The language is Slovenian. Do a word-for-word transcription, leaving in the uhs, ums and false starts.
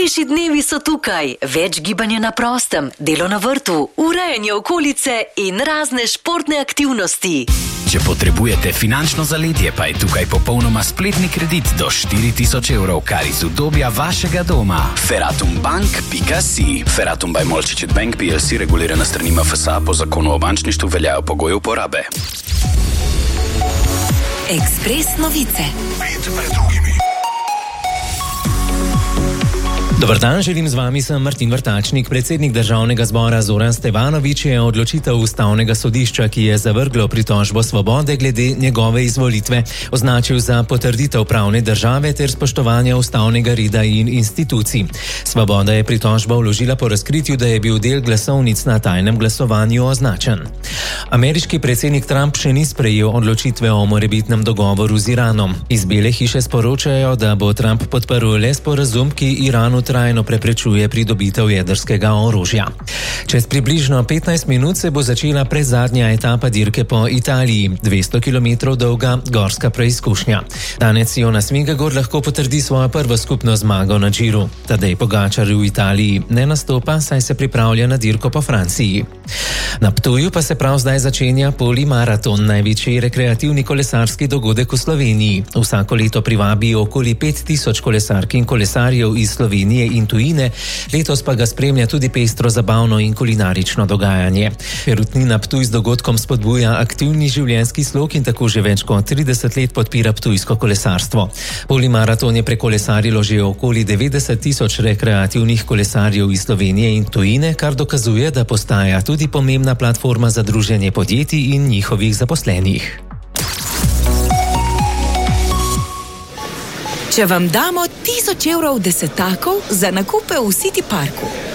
Toplejši dnevi so tukaj, več gibanja na prostem, delo na vrtu, urejanje okolice in razne športne aktivnosti. Če potrebujete finančno zaledje, pa je tukaj popolnoma spletni kredit do štiri tisoč evrov, kar iz udobja vašega doma. Feratumbank pika si. Feratum by Molčičet Bank P L C, regulirana strani M F S A, po zakonu o bančništvu veljajo pogoji uporabe. Ekspres novice. Pet pred drugimi. Dobar dan, želim z vami, sem Martin Vrtačnik. Predsednik Državnega zbora Zoran Stevanović je odločitev Ustavnega sodišča, ki je zavrglo pritožbo Svobode glede njegove izvolitve, označil za potrditev pravne države ter spoštovanja ustavnega reda in institucij. Svoboda je pritožbo vložila po razkritju, da je bil del glasovnic na tajnem glasovanju označen. Ameriški predsednik Trump še ni sprejel odločitve o morebitnem dogovoru z Iranom. Iz Bele hiše sporočajo, da bo Trump podprl le sporazum, ki Iranu trajno preprečuje pridobitev jedrskega orožja. Čez približno petnajst minut se bo začela predzadnja etapa dirke po Italiji, dvesto kilometrov dolga gorska preizkušnja. Danes Jonas Vingegaard lahko potrdi svojo prvo skupno zmago na Giru. Tadej Pogačar v Italiji ne nastopa, saj se pripravlja na dirko po Franciji. Na Ptuju pa se prav zdaj začenja Polimaraton, največji rekreativni kolesarski dogodek v Sloveniji. Vsako leto privabi okoli pet tisoč kolesark in kolesarjev iz Slovenije in tujine, letos pa ga spremlja tudi pestro, zabavno in kulinarično dogajanje. Perutnina Ptuj z dogodkom spodbuja aktivni življenjski slog in tako že več kot trideset let podpira ptujsko kolesarstvo. Polimaraton je prekolesarilo že okoli devetdeset tisoč rekreativnih kolesarjev iz Slovenije in tujine, kar dokazuje, da postaja tudi pomembna platforma za druženje podjetij in njihovih zaposlenih. Če vam damo tisoč evrov desetakov za nakupe v City Parku,